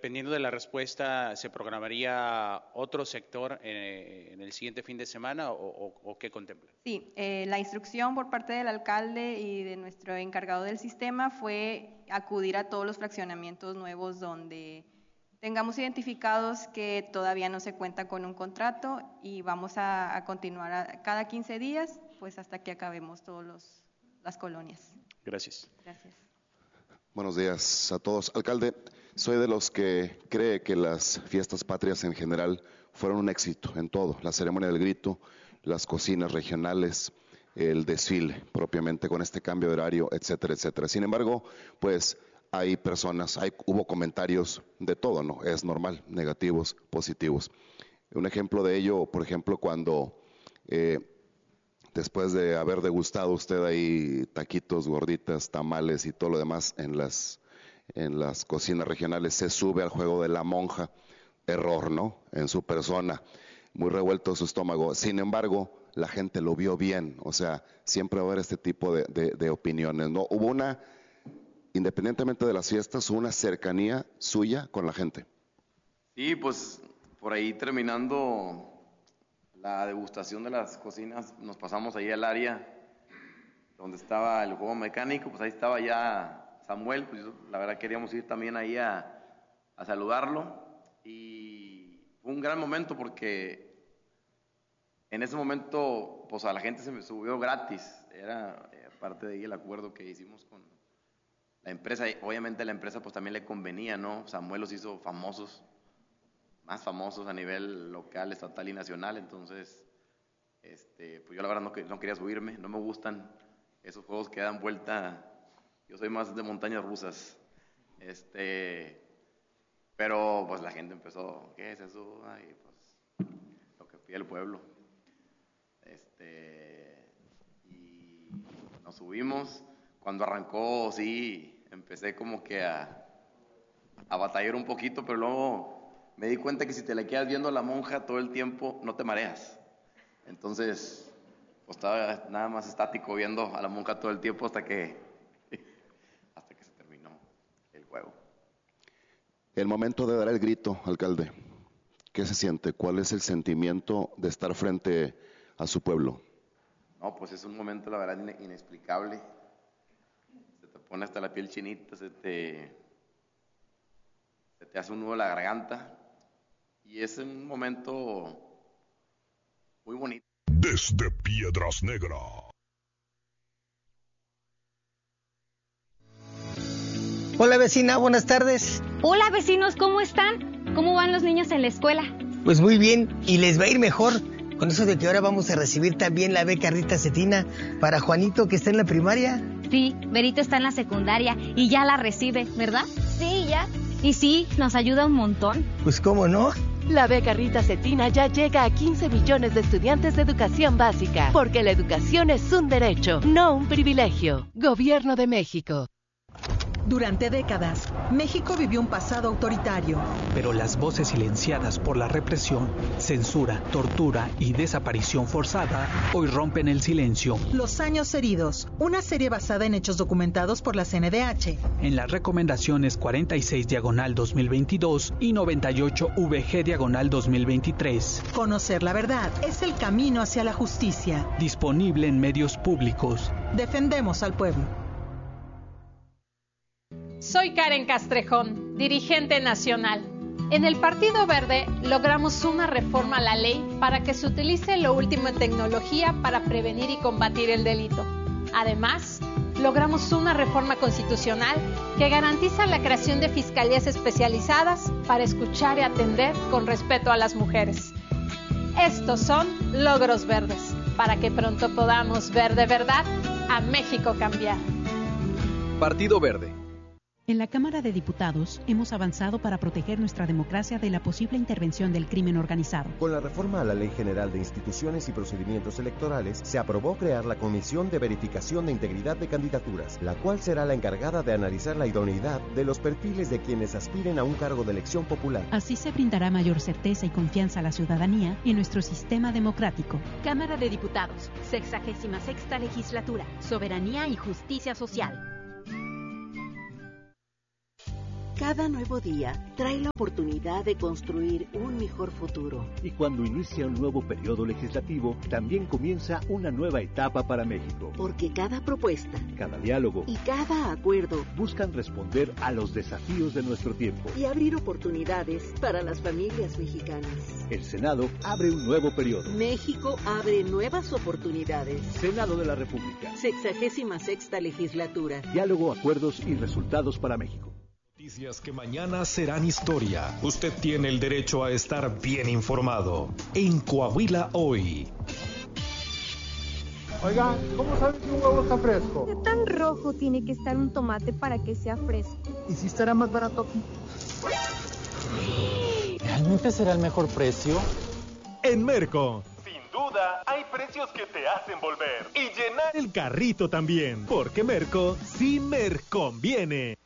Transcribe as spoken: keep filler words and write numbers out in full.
dependiendo de la respuesta, ¿se programaría otro sector eh, en el siguiente fin de semana o, o, o qué contempla? Sí, eh, la instrucción por parte del alcalde y de nuestro encargado del sistema fue acudir a todos los fraccionamientos nuevos donde tengamos identificados que todavía no se cuenta con un contrato y vamos a, a continuar a, cada quince días, pues hasta que acabemos todas las colonias. Gracias. Gracias. Buenos días a todos. Alcalde, soy de los que cree que las fiestas patrias en general fueron un éxito en todo. La ceremonia del grito, las cocinas regionales, el desfile propiamente con este cambio de horario, etcétera, etcétera. Sin embargo, pues hay personas, hay, hubo comentarios de todo, ¿no? Es normal, negativos, positivos. Un ejemplo de ello, por ejemplo, cuando eh, después de haber degustado usted ahí taquitos, gorditas, tamales y todo lo demás en las, en las cocinas regionales, se sube al juego de la monja, error, ¿no? En su persona, muy revuelto su estómago. Sin embargo, la gente lo vio bien, o sea, siempre va a haber este tipo de, de, de opiniones, ¿no? Hubo una, independientemente de las fiestas, hubo una cercanía suya con la gente. Sí, pues por ahí terminando la degustación de las cocinas, nos pasamos ahí al área donde estaba el juego mecánico, pues ahí estaba ya Samuel, pues la verdad queríamos ir también ahí a, a saludarlo y fue un gran momento porque en ese momento pues a la gente se me subió gratis, era eh, parte de ahí el acuerdo que hicimos con la empresa, y obviamente a la empresa pues también le convenía, ¿no? Samuel los hizo famosos, más famosos a nivel local, estatal y nacional, entonces, este, pues yo la verdad no, no quería subirme, no me gustan esos juegos que dan vuelta, yo soy más de montañas rusas, este, pero pues la gente empezó, ¿qué es eso? Y pues lo que pide el pueblo, este, y nos subimos, cuando arrancó, sí, empecé como que a, a batallar un poquito, pero luego me di cuenta que si te le quedas viendo a la monja todo el tiempo, no te mareas. Entonces, pues estaba nada más estático viendo a la monja todo el tiempo hasta que, hasta que se terminó el juego. El momento de dar el grito, alcalde, ¿qué se siente? ¿Cuál es el sentimiento de estar frente a su pueblo? No, pues es un momento, la verdad, inexplicable. Se te pone hasta la piel chinita, se te, se te hace un nudo en la garganta. Y es un momento muy bonito. Desde Piedras Negras. Hola vecina, buenas tardes. Hola vecinos, ¿cómo están? ¿Cómo van los niños en la escuela? Pues muy bien, y les va a ir mejor. Con eso de que ahora vamos a recibir también la beca Rita Cetina para Juanito que está en la primaria. Sí, Berito está en la secundaria y ya la recibe, ¿verdad? Sí, ya. Y sí, nos ayuda un montón. Pues cómo no. La beca Rita Cetina ya llega a quince millones de estudiantes de educación básica, porque la educación es un derecho, no un privilegio. Gobierno de México. Durante décadas, México vivió un pasado autoritario. Pero las voces silenciadas por la represión, censura, tortura y desaparición forzada hoy rompen el silencio. Los años heridos, una serie basada en hechos documentados por la C N D H. En las recomendaciones cuarenta y seis diagonal dos mil veintidós y noventa y ocho V G diagonal dos mil veintitrés. Conocer la verdad es el camino hacia la justicia. Disponible en medios públicos. Defendemos al pueblo. Soy Karen Castrejón, dirigente nacional. En el Partido Verde logramos una reforma a la ley para que se utilice lo último en tecnología para prevenir y combatir el delito. Además, logramos una reforma constitucional que garantiza la creación de fiscalías especializadas para escuchar y atender con respeto a las mujeres. Estos son logros verdes, para que pronto podamos ver de verdad a México cambiar. Partido Verde. En la Cámara de Diputados hemos avanzado para proteger nuestra democracia de la posible intervención del crimen organizado. Con la reforma a la Ley General de Instituciones y Procedimientos Electorales, se aprobó crear la Comisión de Verificación de Integridad de Candidaturas, la cual será la encargada de analizar la idoneidad de los perfiles de quienes aspiren a un cargo de elección popular. Así se brindará mayor certeza y confianza a la ciudadanía en nuestro sistema democrático. Cámara de Diputados, sexagésima sexta legislatura, soberanía y justicia social. Cada nuevo día trae la oportunidad de construir un mejor futuro. Y cuando inicia un nuevo periodo legislativo, también comienza una nueva etapa para México. Porque cada propuesta, cada diálogo y cada acuerdo buscan responder a los desafíos de nuestro tiempo y abrir oportunidades para las familias mexicanas. El Senado abre un nuevo periodo. México abre nuevas oportunidades. Senado de la República. Sexagésima sexta legislatura. Diálogo, acuerdos y resultados para México. Noticias que mañana serán historia. Usted tiene el derecho a estar bien informado. En Coahuila Hoy. Oigan, ¿cómo saben si un huevo está fresco? ¿Qué tan rojo tiene que estar un tomate para que sea fresco? ¿Y si estará más barato aquí? ¿Realmente será el mejor precio? En Merco. Sin duda, hay precios que te hacen volver y llenar el carrito también. Porque Merco sí me conviene.